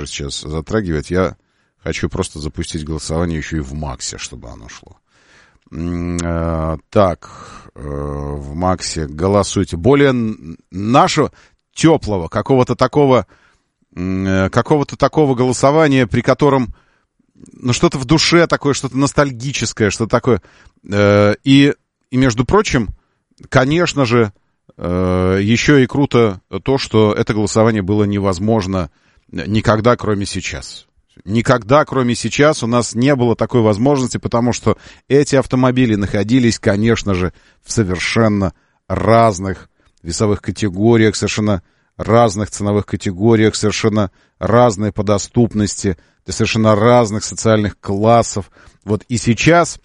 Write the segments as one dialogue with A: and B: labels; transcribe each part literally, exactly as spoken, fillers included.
A: сейчас затрагивать. Я хочу просто запустить голосование еще и в Максе, чтобы оно шло. Так, в Максе голосуйте. Более нашего теплого, какого-то такого, какого-то такого голосования, при котором, ну, что-то в душе такое, что-то ностальгическое, что-то такое. И, и между прочим, конечно же, еще и круто то, что это голосование было невозможно никогда, кроме сейчас. Никогда, кроме сейчас, у нас не было такой возможности, потому что эти автомобили находились, конечно же, в совершенно разных весовых категориях, совершенно разных ценовых категориях, совершенно разные по доступности, для совершенно разных социальных классов. Вот и сейчас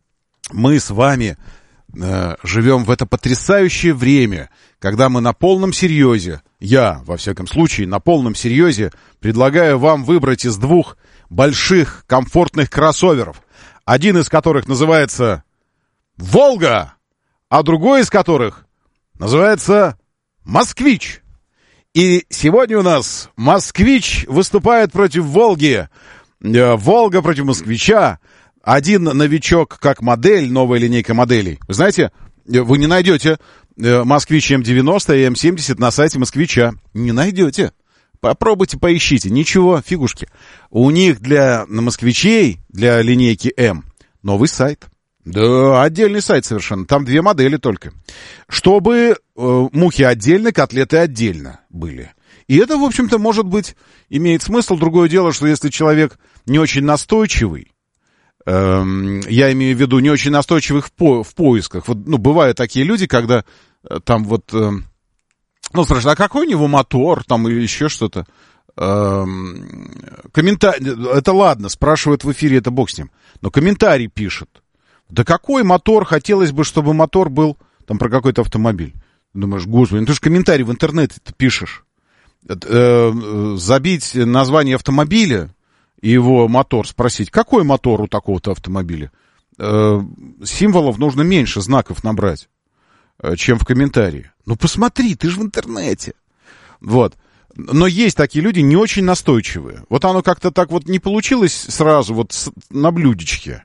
A: мы с вами э, живем в это потрясающее время, когда мы на полном серьезе, я, во всяком случае, на полном серьезе предлагаю вам выбрать из двух больших комфортных кроссоверов, один из которых называется «Волга», а другой из которых называется «Москвич». И сегодня у нас «Москвич» выступает против «Волги», «Волга» против «Москвича». Один новичок как модель, новая линейка моделей. Вы знаете, вы не найдете «Москвич эм девяносто» и эм семьдесят на сайте «Москвича». Не найдете. Попробуйте, поищите. Ничего, фигушки. У них для «Москвичей», для линейки «М», новый сайт. Да, отдельный сайт совершенно. Там две модели только. Чтобы э, мухи отдельно, котлеты отдельно были. И это, в общем-то, может быть, имеет смысл. Другое дело, что если человек не очень настойчивый, э, я имею в виду не очень настойчивых в, по, в поисках. Вот, ну, бывают такие люди, когда э, там вот... Э, ну, спрашивают, а какой у него мотор, там, или еще что-то. Э, комментарий... Это ладно, спрашивают в эфире, это бог с ним. Но комментарий пишет. Да какой мотор? Хотелось бы, чтобы мотор был там про какой-то автомобиль. Думаешь, господи, ну ты же комментарий в интернете пишешь. Э, забить название автомобиля и его мотор, спросить, какой мотор у такого-то автомобиля? Э, символов нужно меньше, знаков набрать, чем в комментарии. Ну посмотри, ты же в интернете. Вот. Но есть такие люди не очень настойчивые. Вот оно как-то так вот не получилось сразу вот с, на блюдечке.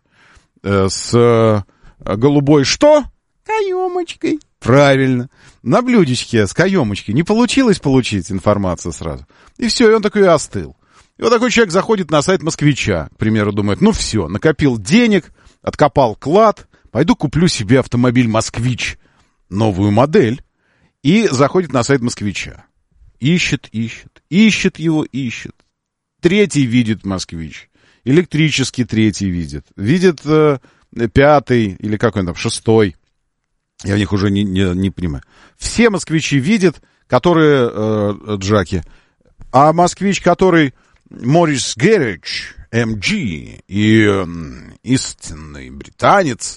A: С э, голубой что? Каемочкой. Правильно. На блюдечке с каемочкой. Не получилось получить информацию сразу. И все, и он такой остыл. И вот такой человек заходит на сайт «Москвича», к примеру, думает, ну все, накопил денег, откопал клад, пойду куплю себе автомобиль «Москвич», новую модель, и заходит на сайт «Москвича». Ищет, ищет, ищет его, ищет. Третий видит «Москвич». Электрический третий видит. Видит э, пятый, или как он там, шестой. Я в них уже не, не, не понимаю. Все москвичи видят, которые э, джаки. А москвич, который Моррис Гэридж, эм джи, и э, истинный британец,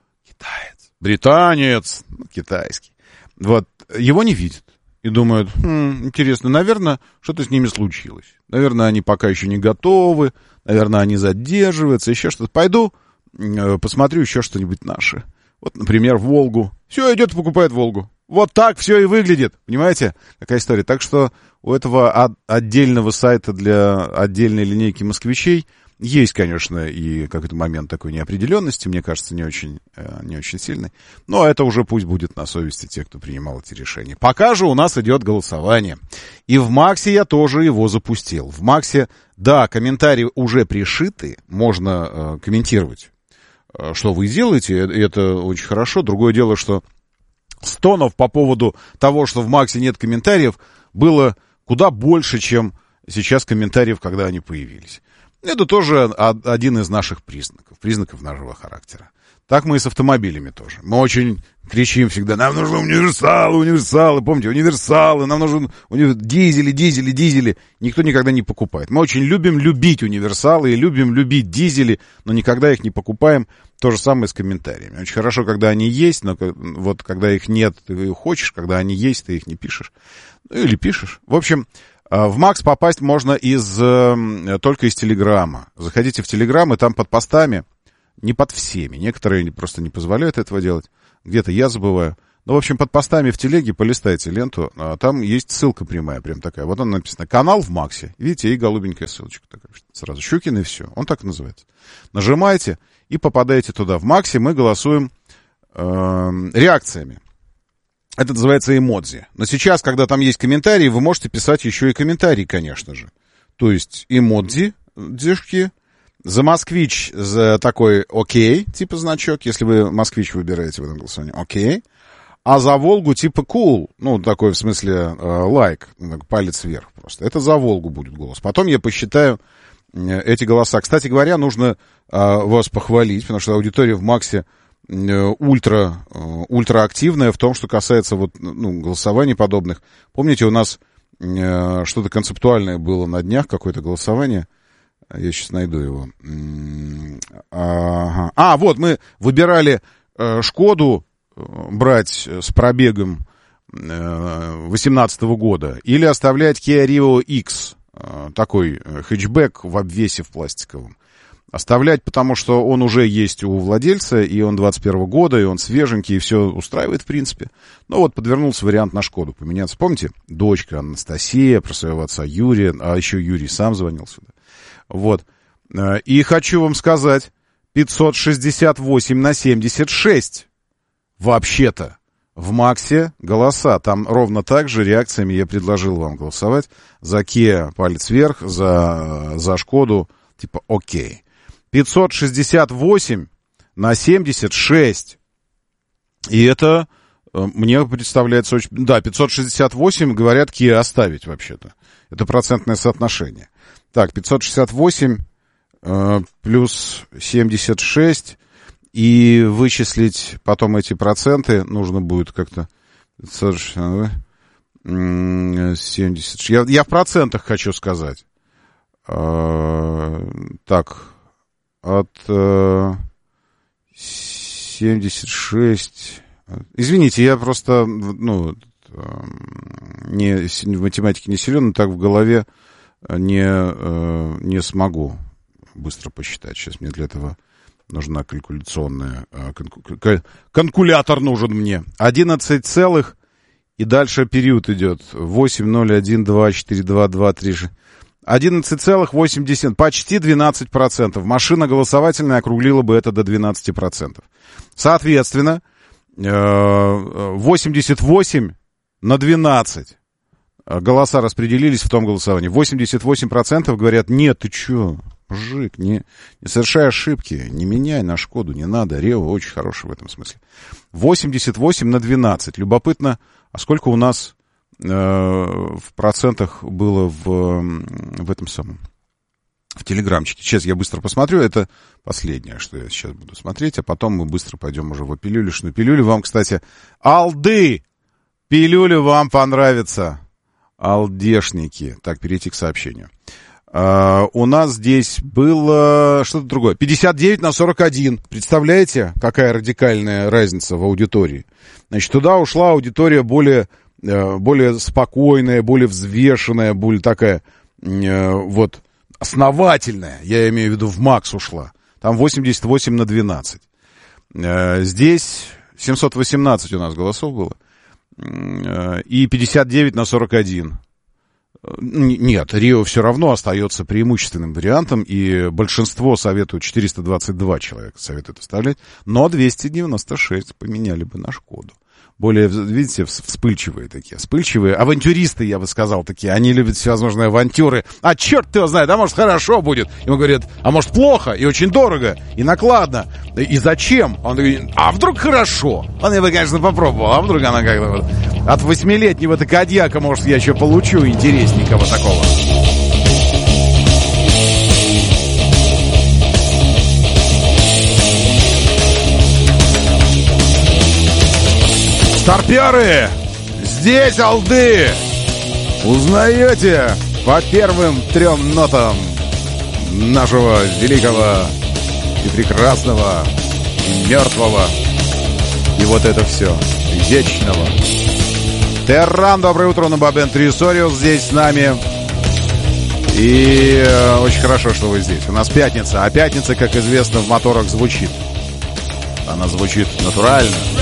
A: китаец, британец, ну, китайский, вот, его не видят. И думают, хм, интересно, наверное, что-то с ними случилось. Наверное, они пока еще не готовы, наверное, они задерживаются, еще что-то. Пойду э, посмотрю еще что-нибудь наше. Вот, например, «Волгу». Все, идет и покупает «Волгу». Вот так все и выглядит. Понимаете, какая история? Так что у этого от, отдельного сайта для отдельной линейки москвичей есть, конечно, и какой-то момент такой неопределенности, мне кажется, не очень, не очень сильный. Но это уже пусть будет на совести тех, кто принимал эти решения. Пока же у нас идет голосование. И в Максе я тоже его запустил. В Максе, да, комментарии уже пришиты, можно э, комментировать, э, что вы делаете, и это очень хорошо. Другое дело, что стонов по поводу того, что в Максе нет комментариев, было куда больше, чем сейчас комментариев, когда они появились. Это тоже один из наших признаков, признаков нашего характера. Так мы и с автомобилями тоже. Мы очень кричим всегда, нам нужны универсалы, универсалы, помните, универсалы, нам нужны универ... дизели, дизели, дизели. Никто никогда не покупает. Мы очень любим любить универсалы и любим любить дизели, но никогда их не покупаем. То же самое с комментариями. Очень хорошо, когда они есть, но вот когда их нет, ты их хочешь, когда они есть, ты их не пишешь. Ну или пишешь. В общем... В Макс попасть можно из, только из Телеграма. Заходите в Телеграм, и там под постами, не под всеми, некоторые просто не позволяют этого делать, где-то я забываю, Ну, в общем, под постами в телеге полистайте ленту, а там есть ссылка прямая, прям такая. Вот она написана, канал в Максе. Видите, и голубенькая ссылочка такая. Сразу Щукин и все. Он так и называется. Нажимаете и попадаете туда. В Максе мы голосуем э, реакциями. Это называется эмодзи. Но сейчас, когда там есть комментарии, вы можете писать еще и комментарии, конечно же. То есть эмодзи, дешки. За москвич за такой окей, типа значок, если вы москвич выбираете в этом голосовании, окей. А за Волгу типа cool, ну, такой в смысле лайк, э, like, палец вверх просто. Это за Волгу будет голос. Потом я посчитаю э, эти голоса. Кстати говоря, нужно э, вас похвалить, потому что аудитория в Максе э, ультра, э, ультраактивная в том, что касается вот, ну, голосований подобных. Помните, у нас э, что-то концептуальное было на днях, какое-то голосование. Я сейчас найду его. Ага. А, вот, мы выбирали э, Шкоду э, брать с пробегом э, восемнадцатого года или оставлять Kia Rio X, э, такой э, хэтчбэк в обвесе в пластиковом. Оставлять, потому что он уже есть у владельца, и он двадцать первого года, и он свеженький, и все устраивает, в принципе. Но вот подвернулся вариант на Шкоду поменяться. Помните? Дочка Анастасия, про своего отца Юрия, а еще Юрий сам звонил сюда. Вот. И хочу вам сказать, пятьсот шестьдесят восемь на семьдесят шесть. Вообще-то в Максе голоса. Там ровно так же реакциями я предложил вам голосовать. За Kia палец вверх, за, за Шкоду типа окей. пятьсот шестьдесят восемь на семьдесят шесть. И это мне представляется очень... Да, пятьсот шестьдесят восемь, говорят, Kia оставить вообще-то. Это процентное соотношение. Так, пятьсот шестьдесят восемь э, плюс семьдесят шесть, и вычислить потом эти проценты нужно будет как-то... семьдесят шесть. Я, я в процентах хочу сказать. Э, так, от э, семьдесят шесть... Извините, я просто, ну, не, в математике не силен, но так в голове не, не смогу быстро посчитать. Сейчас мне для этого нужна калькуляционная... Калькулятор нужен мне. одиннадцать целых, и дальше период идет. восемь, ноль, один, два, четыре, два, два, три... одиннадцать целых восемь десятых, почти двенадцать процентов. Машина голосовательная округлила бы это до двенадцать процентов. Соответственно, восемьдесят восемь на двенадцать голоса распределились в том голосовании. восемьдесят восемь процентов говорят, нет, ты чё, мужик, не, не совершай ошибки, не меняй на Шкоду, не надо. Рио очень хороший в этом смысле. восемьдесят восемь на двенадцать. Любопытно, а сколько у нас э, в процентах было в, в этом самом, в телеграмчике. Сейчас я быстро посмотрю, это последнее, что я сейчас буду смотреть, а потом мы быстро пойдем уже в пилюлишную. Пилюлю вам, кстати, алды! Пилюля вам понравится. Алдешники. Так, перейти к сообщению. Uh, у нас здесь было что-то другое. пятьдесят девять на сорок один. Представляете, какая радикальная разница в аудитории? Значит, туда ушла аудитория более, uh, более спокойная, более взвешенная, более такая uh, вот основательная. Я имею в виду, в Макс ушла. Там восемьдесят восемь на двенадцать. Uh, здесь семьсот восемнадцать у нас голосов было. И пятьдесят девять на сорок один. Нет, Рио все равно остается преимущественным вариантом, и большинство советуют, четыреста двадцать два человека советуют оставлять, но двести девяносто шесть поменяли бы на Шкоду. Более, видите, вспыльчивые такие, вспыльчивые, авантюристы, я бы сказал, такие, они любят всевозможные авантюры. А черт его знает, а может хорошо будет? Ему говорят, а может плохо, и очень дорого, и накладно, и зачем? Он говорит, а вдруг хорошо? Он я бы, конечно, попробовал, а вдруг она как-то вот от восьмилетнего-то кадьяка, может, я еще получу интересненького такого. Старперы! Здесь алды! Узнаете по первым трем нотам нашего великого и прекрасного, и мертвого, и вот это все, вечного. Терран, доброе утро, на Бабен Трисориус здесь с нами. И э, очень хорошо, что вы здесь. У нас пятница, а пятница, как известно, в моторах звучит. Она звучит натурально.